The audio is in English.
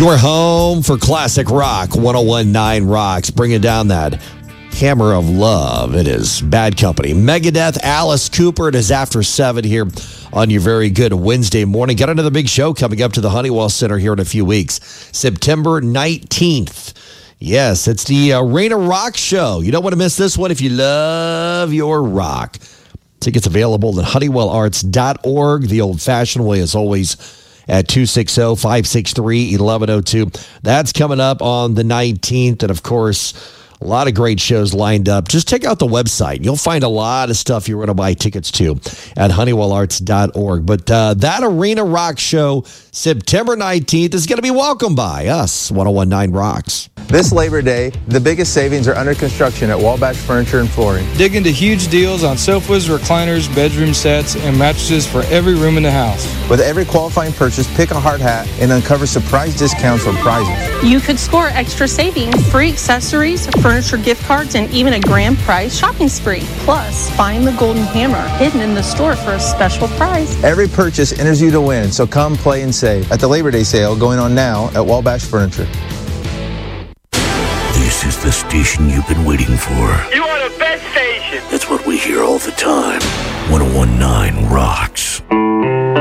Your home for classic rock, 101.9 Rocks, bringing down that hammer of love. It is Bad Company. Megadeth, Alice Cooper. It is after 7 here on your very good Wednesday morning. Got another big show coming up to the Honeywell Center here in a few weeks. September 19th. Yes, it's the Arena Rock Show. You don't want to miss this one if you love your rock. Tickets available at honeywellarts.org. The old-fashioned way, as always, at 260-563-1102. That's coming up on the 19th. And, of course, a lot of great shows lined up. Just check out the website. You'll find a lot of stuff you want to buy tickets to at honeywellarts.org. But that Arena Rock Show, September 19th, is going to be welcomed by us, 101.9 Rocks. This Labor Day, the biggest savings are under construction at Wabash Furniture and Flooring. Dig into huge deals on sofas, recliners, bedroom sets, and mattresses for every room in the house. With every qualifying purchase, pick a hard hat and uncover surprise discounts on prizes. You could score extra savings, free accessories, furniture gift cards, and even a grand prize shopping spree. Plus, find the golden hammer hidden in the store for a special prize. Every purchase enters you to win, so come play and save at the Labor Day sale going on now at Wabash Furniture. This is the station you've been waiting for. You are the best station. That's what we hear all the time. 101.9 Rocks.